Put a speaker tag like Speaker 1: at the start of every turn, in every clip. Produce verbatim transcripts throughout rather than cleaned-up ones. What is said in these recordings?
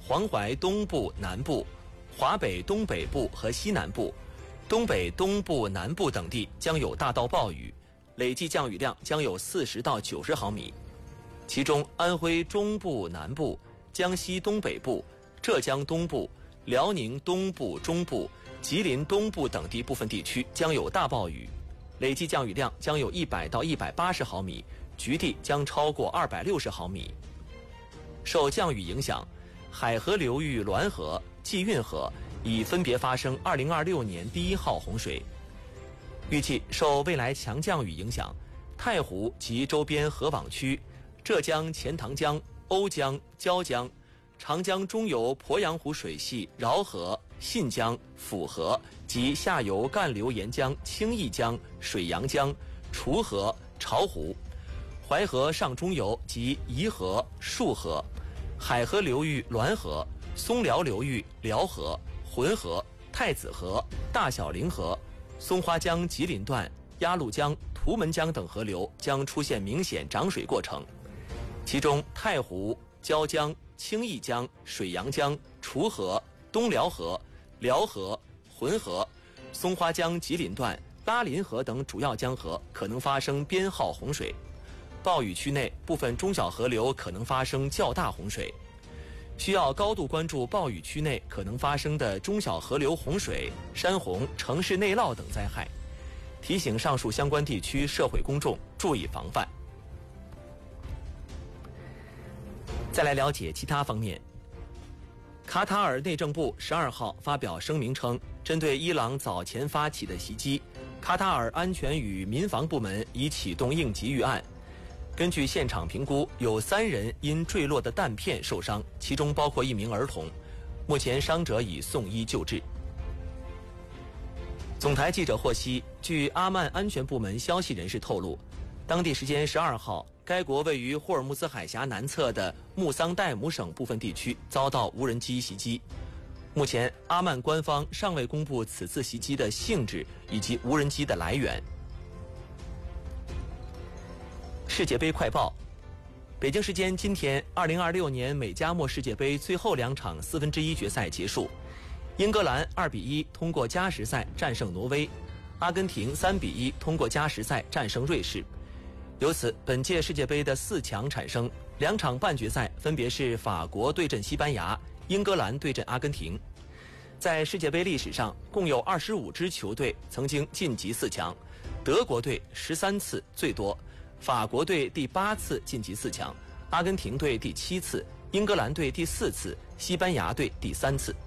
Speaker 1: 黄淮东部、南部、华北东北部和西南部、东北东部、南部等地将有大到暴雨，累计降雨量将有四十到九十毫米。其中，安徽中部、南部、江西东北部、浙江东部、辽宁东部、中部、吉林东部等地部分地区将有大暴雨，累计降雨量将有一百到一百八十毫米，局地将超过二百六十毫米。受降雨影响，海河流域滦河、济运河已分别发生二零二六年第一号洪水。预计受未来强降雨影响，太湖及周边河网区、浙江钱塘江、瓯江、椒江、长江中游鄱阳湖水系饶河、信江、抚河及下游干流沿江清义江、水阳江、滁河、巢湖、淮河上中游及颐河、束河、海河流域滦河、松辽流域辽河、浑河、太子河、大小凌河、松花江吉林段、鸭绿江、图们江等河流将出现明显涨水过程，其中太湖、椒江、清义江、水阳江、滁河、东辽河、辽河、浑河、松花江吉林段、拉林河等主要江河可能发生编号洪水。暴雨区内部分中小河流可能发生较大洪水，需要高度关注暴雨区内可能发生的中小河流洪水、山洪、城市内涝等灾害，提醒上述相关地区社会公众注意防范。再来了解其他方面。卡塔尔内政部十二号发表声明称，针对伊朗早前发起的袭击，卡塔尔安全与民防部门已启动应急预案。根据现场评估，有三人因坠落的弹片受伤，其中包括一名儿童。目前伤者已送医救治。总台记者获悉，据阿曼安全部门消息人士透露，当地时间十二号，该国位于霍尔木兹海峡南侧的穆桑代姆省部分地区遭到无人机袭击。目前，阿曼官方尚未公布此次袭击的性质以及无人机的来源。世界杯快报：北京时间今天，二零二六年美加墨世界杯最后两场四分之一决赛结束，英格兰二比一通过加时赛战胜挪威，阿根廷三比一通过加时赛战胜瑞士。由此，本届世界杯的四强产生，两场半决赛分别是法国对阵西班牙，英格兰对阵阿根廷。在世界杯历史上，共有二十五支球队曾经晋级四强，德国队十三次最多，法国队第八次晋级四强，阿根廷队第七次，英格兰队第四次，西班牙队第三次。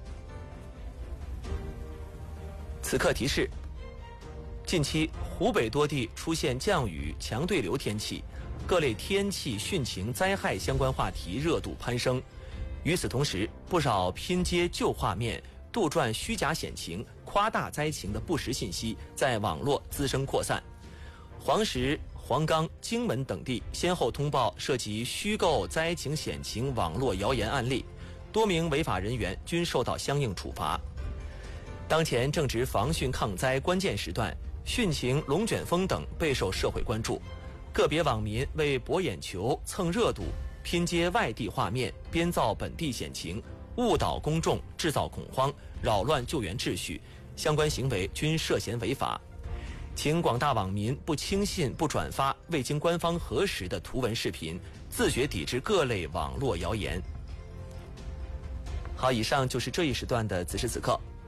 Speaker 1: 此刻提示：近期湖北多地出现降雨、强对流天气，各类天气汛情灾害相关话题热度攀升。与此同时，不少拼接旧画面、杜撰虚假险情、夸大灾情的不实信息在网络滋生扩散。黄石、黄冈、荆门等地先后通报涉及虚构灾情险情网络谣言案例，多名违法人员均受到相应处罚。当前正值防汛抗灾关键时段，汛情、龙卷风等备受社会关注。个别网民为博眼球、蹭热度，拼接外地画面，编造本地险情，误导公众，制造恐慌，扰乱救援秩序，相关行为均涉嫌违法。请广大网民不轻信、不转发未经官方核实的图文视频，自觉抵制各类网络谣言。好，以上就是这一时段的此时此刻。